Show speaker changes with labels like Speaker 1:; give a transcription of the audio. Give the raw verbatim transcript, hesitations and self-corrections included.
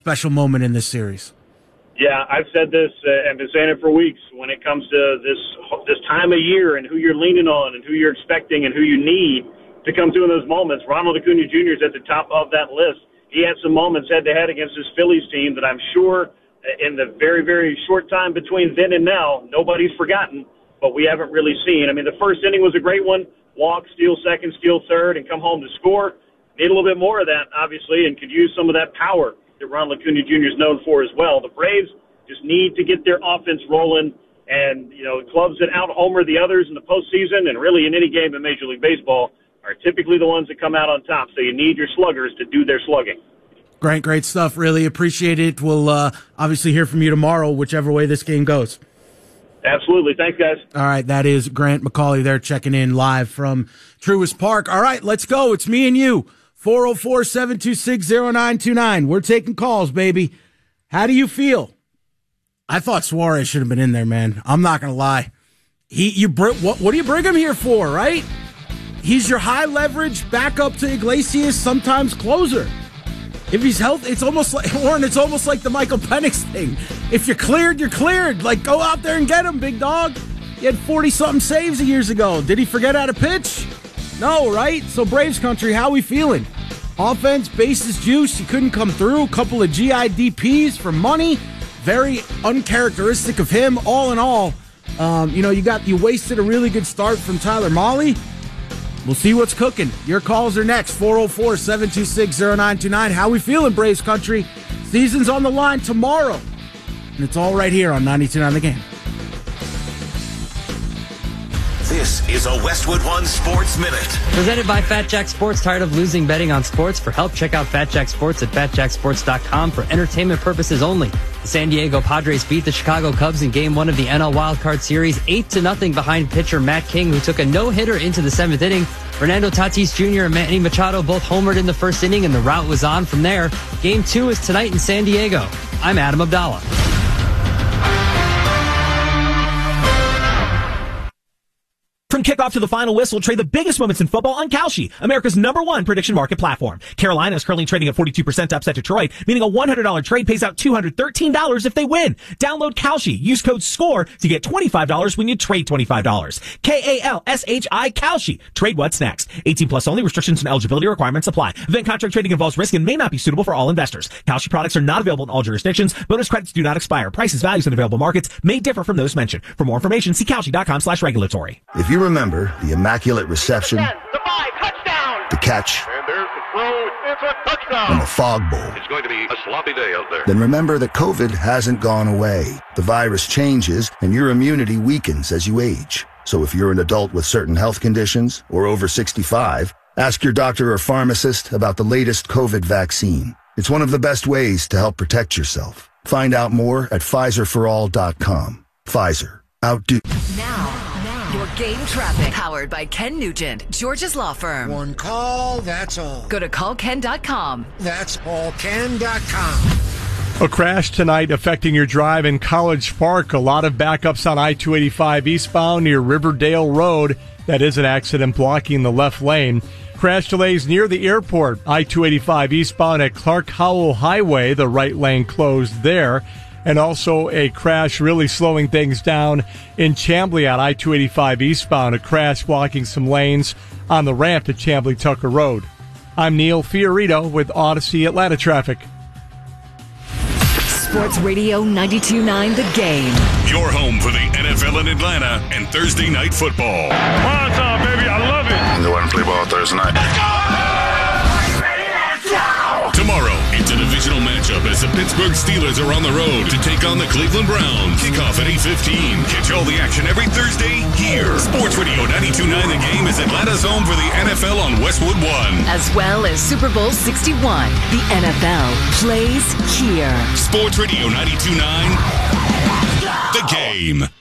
Speaker 1: special moment in this series.
Speaker 2: Yeah, I've said this uh, and been saying it for weeks. When it comes to this this time of year and who you're leaning on and who you're expecting and who you need to come through in those moments, Ronald Acuna Junior is at the top of that list. He had some moments head-to-head against his Phillies team that I'm sure in the very, very short time between then and now, nobody's forgotten, but we haven't really seen. I mean, the first inning was a great one. Walk, steal second, steal third, and come home to score. Need a little bit more of that, obviously, and could use some of that power that Ronald Acuna Junior is known for as well. The Braves just need to get their offense rolling, and, you know, clubs that out-homer the others in the postseason and really in any game in Major League Baseball are typically the ones that come out on top. So you need your sluggers to do their slugging.
Speaker 1: Great, great stuff. Really appreciate it. We'll uh, obviously hear from you tomorrow, whichever way this game goes.
Speaker 2: Absolutely. Thanks, guys.
Speaker 1: All right, that is Grant McCauley there checking in live from Truist Park. All right, let's go. It's me and you. four oh four, seven two six, oh nine two nine. We're taking calls, baby. How do you feel? I thought Suarez should have been in there, man. I'm not going to lie. He, you, br- what, what do you bring him here for, right? He's your high leverage backup to Iglesias, sometimes closer. If he's healthy, it's almost like, Warren, it's almost like the Michael Penix thing. If you're cleared, you're cleared. Like, go out there and get him, big dog. He had forty-something saves years ago. Did he forget how to pitch? No, right? So, Braves country, how we feeling? Offense, bases juice. He couldn't come through. A couple of G I D Ps for money. Very uncharacteristic of him. All in all, um, you know, you got you wasted a really good start from Tyler Mahle. We'll see what's cooking. Your calls are next. four oh four, seven two six, oh nine two nine. How we feeling, Braves country? Season's on the line tomorrow. And it's all right here on ninety-two point nine The Game.
Speaker 3: This is a Westwood One Sports Minute.
Speaker 4: Presented by Fat Jack Sports. Tired of losing betting on sports? For help, check out Fat Jack Sports at fat jack sports dot com for entertainment purposes only. The San Diego Padres beat the Chicago Cubs in Game one of the N L Wildcard Series eight to nothing behind pitcher Matt King, who took a no-hitter into the seventh inning. Fernando Tatis Junior and Manny Machado both homered in the first inning, and the rout was on from there. Game two is tonight in San Diego. I'm Adam Abdallah.
Speaker 5: From kickoff to the final whistle, trade the biggest moments in football on Kalshi, America's number one prediction market platform. Carolina is currently trading at forty-two percent to upset Detroit, meaning a one hundred dollars trade pays out two hundred thirteen dollars if they win. Download Kalshi. Use code SCORE to get twenty-five dollars when you trade twenty-five dollars. K A L S H I Kalshi. Trade what's next. eighteen plus only. Restrictions and eligibility requirements apply. Event contract trading involves risk and may not be suitable for all investors. Kalshi products are not available in all jurisdictions. Bonus credits do not expire. Prices, values, and available markets may differ from those mentioned. For more information, see Kalshi dot com slash regulatory.
Speaker 6: If you remember the immaculate reception,
Speaker 7: the five, touchdown,
Speaker 6: the catch,
Speaker 7: and there's the throw, it's a touchdown,
Speaker 6: and the fog bowl,
Speaker 7: it's going to be a sloppy day out there.
Speaker 6: Then remember that COVID hasn't gone away. The virus changes, and your immunity weakens as you age. So if you're an adult with certain health conditions or over sixty-five, ask your doctor or pharmacist about the latest COVID vaccine. It's one of the best ways to help protect yourself. Find out more at Pfizer for all dot com. Pfizer. Outdo.
Speaker 8: Now. Your game traffic, powered by Ken Nugent, George's Law Firm.
Speaker 9: One call, that's all.
Speaker 8: Go to call ken dot com.
Speaker 9: That's all ken dot com.
Speaker 10: A crash tonight affecting your drive in College Park. A lot of backups on I two eighty-five eastbound near Riverdale Road. That is an accident blocking the left lane. Crash delays near the airport. I two eighty-five eastbound at Clark Howell Highway. The right lane closed there. And also a crash really slowing things down in Chamblee on I two eighty-five eastbound. A crash blocking some lanes on the ramp to Chamblee Tucker Road. I'm Neil Fiorito with Odyssey Atlanta Traffic.
Speaker 8: Sports Radio ninety-two point nine The Game.
Speaker 3: Your home for the N F L in Atlanta and Thursday Night Football.
Speaker 7: Come on, Tom, baby, I love it.
Speaker 11: And they want to play ball Thursday night.
Speaker 7: Let's go!
Speaker 3: Tomorrow, it's a divisional matchup as the Pittsburgh Steelers are on the road to take on the Cleveland Browns. Kickoff at eight fifteen. Catch all the action every Thursday here. Sports Radio ninety-two point nine The Game is Atlanta's home for the N F L on Westwood One.
Speaker 8: As well as Super Bowl sixty-one. The N F L plays here.
Speaker 3: Sports Radio ninety-two point nine The Game.